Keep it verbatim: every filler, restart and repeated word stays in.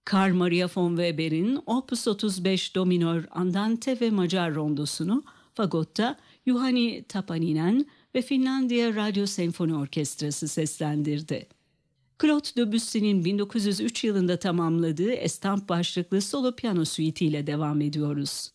Carl Maria von Weber'in Opus otuz beş Do minör Andante ve Macar rondosunu fagotta Juhani Tapaninen ve Finlandiya Radyo Senfoni Orkestrası seslendirdi. Claude Debussy'nin bin dokuz yüz üç yılında tamamladığı Estampe başlıklı solo piyano suite ile devam ediyoruz.